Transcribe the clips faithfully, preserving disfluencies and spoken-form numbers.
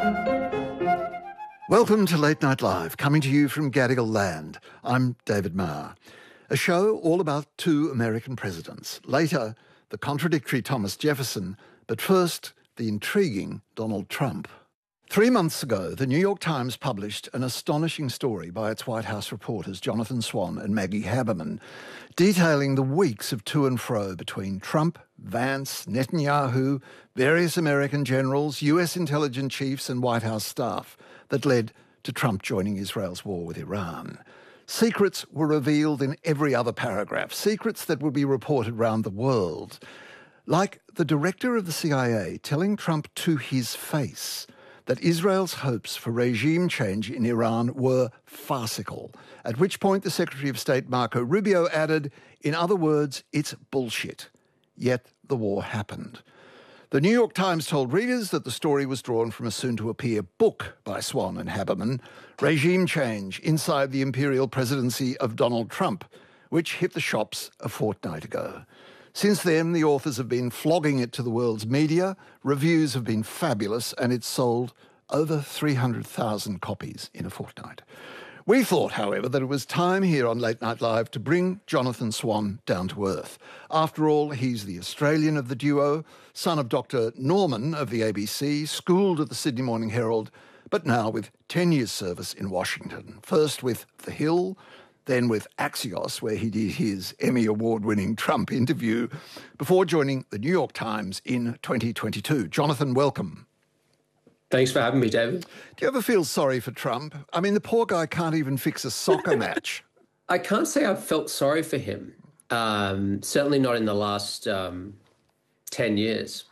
Welcome to Late Night Live, coming to you from Gadigal Land. I'm David Marr. A show all about two American presidents. Later, the contradictory Thomas Jefferson, but first, the intriguing Donald Trump. Three months ago, the New York Times published an astonishing story by its White House reporters Jonathan Swan and Maggie Haberman, detailing the weeks of to and fro between Trump, Vance, Netanyahu, various American generals, U S intelligence chiefs and White House staff that led to Trump joining Israel's war with Iran. Secrets were revealed in every other paragraph, secrets that would be reported round the world, like the director of the C I A telling Trump to his face that Israel's hopes for regime change in Iran were farcical, at which point the Secretary of State Marco Rubio added, in other words, it's bullshit. Yet the war happened. The New York Times told readers that the story was drawn from a soon-to-appear book by Swan and Haberman, Regime Change Inside the Imperial Presidency of Donald Trump, which hit the shops a fortnight ago. Since then, the authors have been flogging it to the world's media. Reviews have been fabulous, and it's sold over three hundred thousand copies in a fortnight. We thought, however, that it was time here on Late Night Live to bring Jonathan Swan down to earth. After all, he's the Australian of the duo, son of Doctor Norman of the A B C, schooled at the Sydney Morning Herald, but now with ten years' service in Washington. First with The Hill, then with Axios, where he did his Emmy Award-winning Trump interview, before joining the New York Times in twenty twenty-two. Jonathan, welcome. Thanks for having me, David. Do you ever feel sorry for Trump? I mean, the poor guy can't even fix a soccer match. I can't say I've felt sorry for him. Um, certainly not in the last um, ten years.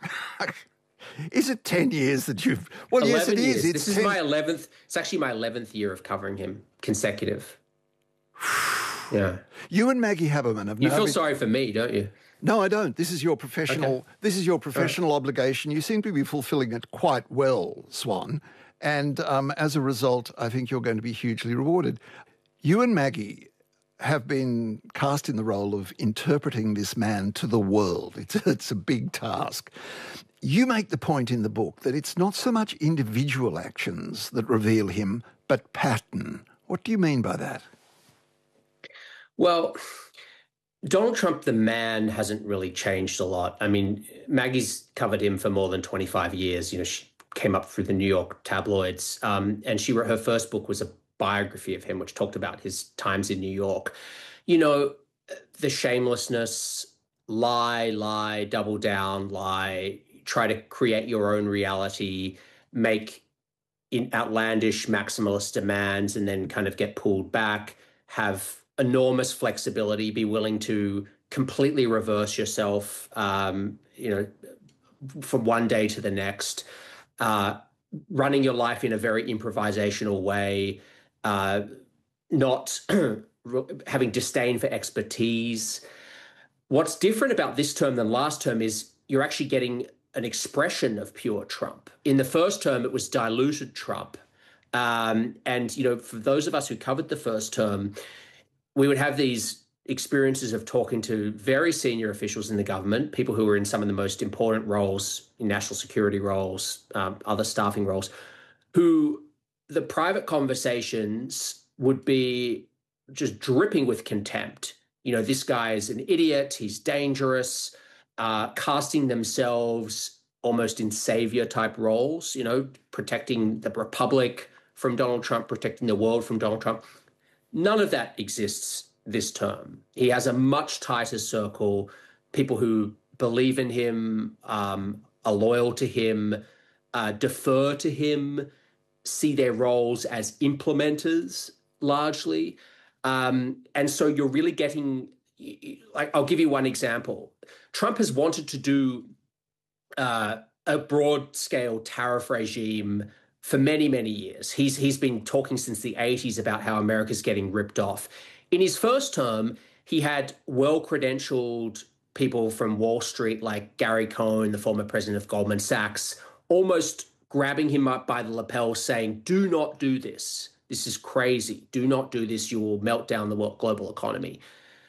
Is it ten years that you've... Well, yes, it years. is. It's this ten... is my eleventh... It's actually my eleventh year of covering him, consecutive. Yeah. You and Maggie Haberman have... You feel been... sorry for me, don't you? No, I don't. This is your professional. Okay. This is your professional right. obligation. You seem to be fulfilling it quite well, Swan, and um, as a result, I think you're going to be hugely rewarded. You and Maggie have been cast in the role of interpreting this man to the world. It's it's a big task. You make the point in the book that it's not so much individual actions that reveal him, but pattern. What do you mean by that? Well, Donald Trump, the man, hasn't really changed a lot. I mean, Maggie's covered him for more than twenty-five years. You know, she came up through the New York tabloids, um, and she wrote her first book was a biography of him, which talked about his times in New York. You know, the shamelessness, lie, lie, double down, lie, try to create your own reality, make in outlandish maximalist demands, and then kind of get pulled back, have enormous flexibility, be willing to completely reverse yourself, um, you know, from one day to the next, uh, running your life in a very improvisational way, uh, not having disdain for expertise. What's different about this term than last term is you're actually getting an expression of pure Trump. In the first term, it was diluted Trump. Um, and, you know, for those of us who covered the first term, we would have these experiences of talking to very senior officials in the government, people who were in some of the most important roles, in national security roles, um, other staffing roles, who the private conversations would be just dripping with contempt. You know, this guy is an idiot, he's dangerous, uh, casting themselves almost in savior type roles, you know, protecting the republic from Donald Trump, protecting the world from Donald Trump. None of that exists this term. He has a much tighter circle, people who believe in him, um, are loyal to him, uh, defer to him, see their roles as implementers largely. Um, and so you're really getting, like, I'll give you one example. Trump has wanted to do uh, a broad-scale tariff regime for many, many years. He's he's been talking since the eighties about how America's getting ripped off. In his first term, he had well-credentialed people from Wall Street like Gary Cohn, the former president of Goldman Sachs, almost grabbing him up by the lapel saying, do not do this. This is crazy. Do not do this. You will melt down the global economy.